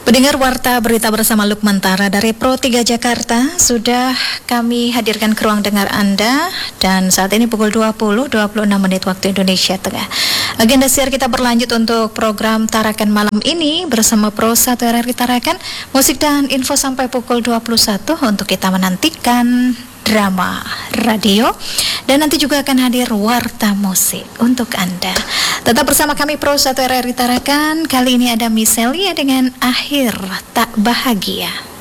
Pendengar Warta Berita bersama Lukman Tara dari Pro 3 Jakarta sudah kami hadirkan ke ruang dengar Anda, dan saat ini pukul 20.26 waktu Indonesia Tengah. Agenda siar kita berlanjut untuk program Tarakan malam ini bersama Pro 1 RRI Tarakan, musik dan info sampai pukul 21 untuk kita menantikan drama radio, dan nanti juga akan hadir warta musik untuk Anda. Tetap bersama kami Pro 1 RRI Tarakan. Kali ini ada Miselia dengan Akhir Tak Bahagia.